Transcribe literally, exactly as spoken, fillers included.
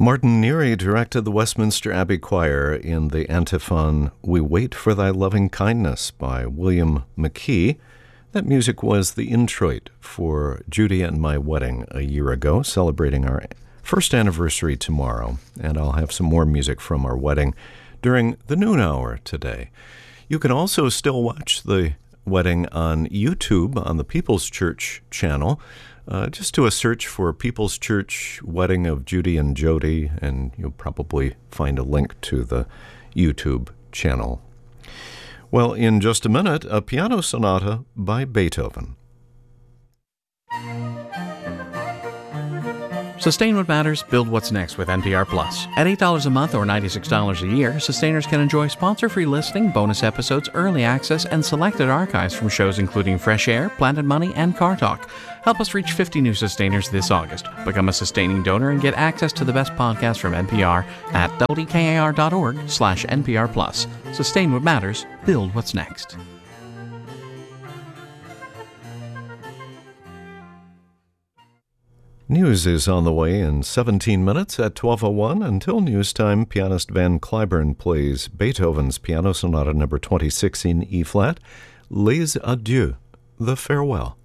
Martin Neary directed the Westminster Abbey Choir in the antiphon, "We Wait for Thy Loving Kindness" by William McKee. That music was the introit for Judy and my wedding a year ago, celebrating our first anniversary tomorrow, and I'll have some more music from our wedding during the noon hour today. You can also still watch the wedding on YouTube on the People's Church channel. Uh, just do a search for People's Church Wedding of Judy and Jody, and you'll probably find a link to the YouTube channel. Well, in just a minute, a piano sonata by Beethoven. Sustain What Matters, Build What's Next with N P R Plus. At eight dollars a month or ninety-six dollars a year, Sustainers can enjoy sponsor-free listening, bonus episodes, early access, and selected archives from shows including Fresh Air, Planet Money, and Car Talk. Help us reach fifty new Sustainers this August. Become a sustaining donor and get access to the best podcasts from N P R at W K A R dot org slash N P R Plus. Sustain What Matters, Build What's Next. News is on the way in seventeen minutes at twelve oh one. Until news time, pianist Van Cliburn plays Beethoven's Piano Sonata number twenty-six in E-flat, Les Adieux, the Farewell.